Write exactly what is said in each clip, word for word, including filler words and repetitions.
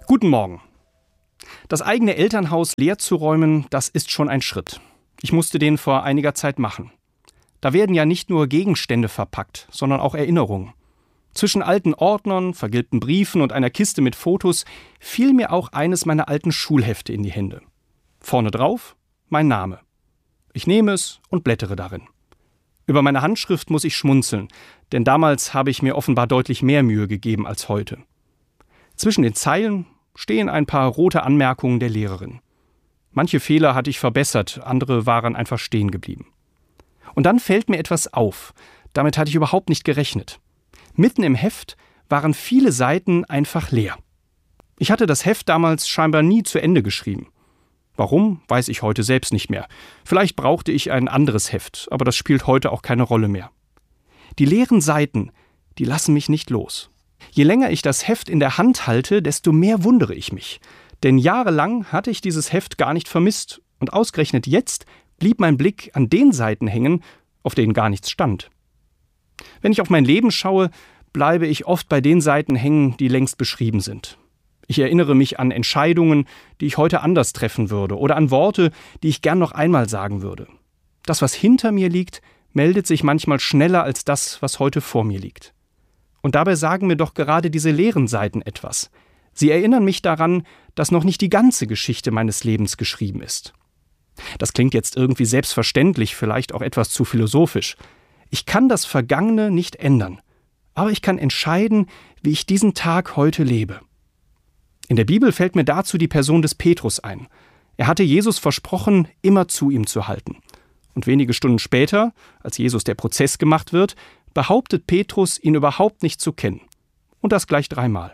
Guten Morgen. Das eigene Elternhaus leer zu räumen, das ist schon ein Schritt. Ich musste den vor einiger Zeit machen. Da werden ja nicht nur Gegenstände verpackt, sondern auch Erinnerungen. Zwischen alten Ordnern, vergilbten Briefen und einer Kiste mit Fotos fiel mir auch eines meiner alten Schulhefte in die Hände. Vorne drauf mein Name. Ich nehme es und blättere darin. Über meine Handschrift muss ich schmunzeln, denn damals habe ich mir offenbar deutlich mehr Mühe gegeben als heute. Zwischen den Zeilen stehen ein paar rote Anmerkungen der Lehrerin. Manche Fehler hatte ich verbessert, andere waren einfach stehen geblieben. Und dann fällt mir etwas auf. Damit hatte ich überhaupt nicht gerechnet. Mitten im Heft waren viele Seiten einfach leer. Ich hatte das Heft damals scheinbar nie zu Ende geschrieben. Warum, weiß ich heute selbst nicht mehr. Vielleicht brauchte ich ein anderes Heft, aber das spielt heute auch keine Rolle mehr. Die leeren Seiten, die lassen mich nicht los. Je länger ich das Heft in der Hand halte, desto mehr wundere ich mich. Denn jahrelang hatte ich dieses Heft gar nicht vermisst. Und ausgerechnet jetzt blieb mein Blick an den Seiten hängen, auf denen gar nichts stand. Wenn ich auf mein Leben schaue, bleibe ich oft bei den Seiten hängen, die längst beschrieben sind. Ich erinnere mich an Entscheidungen, die ich heute anders treffen würde, oder an Worte, die ich gern noch einmal sagen würde. Das, was hinter mir liegt, meldet sich manchmal schneller als das, was heute vor mir liegt. Und dabei sagen mir doch gerade diese leeren Seiten etwas. Sie erinnern mich daran, dass noch nicht die ganze Geschichte meines Lebens geschrieben ist. Das klingt jetzt irgendwie selbstverständlich, vielleicht auch etwas zu philosophisch. Ich kann das Vergangene nicht ändern, aber ich kann entscheiden, wie ich diesen Tag heute lebe. In der Bibel fällt mir dazu die Person des Petrus ein. Er hatte Jesus versprochen, immer zu ihm zu halten. Und wenige Stunden später, als Jesus der Prozess gemacht wird, behauptet Petrus, ihn überhaupt nicht zu kennen. Und das gleich dreimal.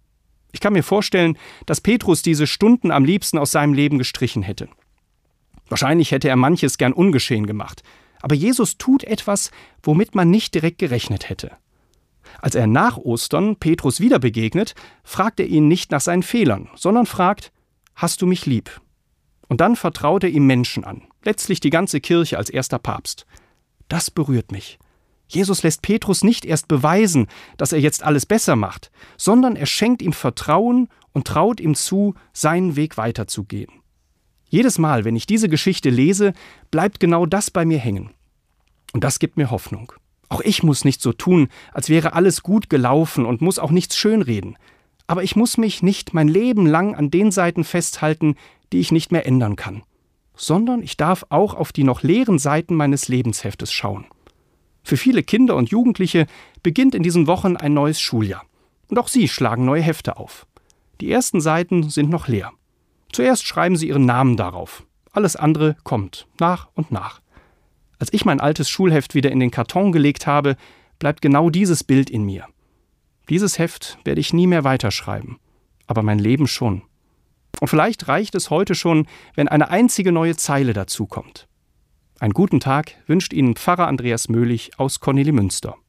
Ich kann mir vorstellen, dass Petrus diese Stunden am liebsten aus seinem Leben gestrichen hätte. Wahrscheinlich hätte er manches gern ungeschehen gemacht. Aber Jesus tut etwas, womit man nicht direkt gerechnet hätte. Als er nach Ostern Petrus wieder begegnet, fragt er ihn nicht nach seinen Fehlern, sondern fragt: Hast du mich lieb? Und dann vertraut er ihm Menschen an, letztlich die ganze Kirche als erster Papst. Das berührt mich. Jesus lässt Petrus nicht erst beweisen, dass er jetzt alles besser macht, sondern er schenkt ihm Vertrauen und traut ihm zu, seinen Weg weiterzugehen. Jedes Mal, wenn ich diese Geschichte lese, bleibt genau das bei mir hängen. Und das gibt mir Hoffnung. Auch ich muss nicht so tun, als wäre alles gut gelaufen und muss auch nichts schönreden. Aber ich muss mich nicht mein Leben lang an den Seiten festhalten, die ich nicht mehr ändern kann. Sondern ich darf auch auf die noch leeren Seiten meines Lebensheftes schauen. Für viele Kinder und Jugendliche beginnt in diesen Wochen ein neues Schuljahr. Und auch sie schlagen neue Hefte auf. Die ersten Seiten sind noch leer. Zuerst schreiben sie ihren Namen darauf. Alles andere kommt, nach und nach. Als ich mein altes Schulheft wieder in den Karton gelegt habe, bleibt genau dieses Bild in mir. Dieses Heft werde ich nie mehr weiterschreiben, aber mein Leben schon. Und vielleicht reicht es heute schon, wenn eine einzige neue Zeile dazukommt. Einen guten Tag wünscht Ihnen Pfarrer Andreas Möhlich aus Kornelimünster.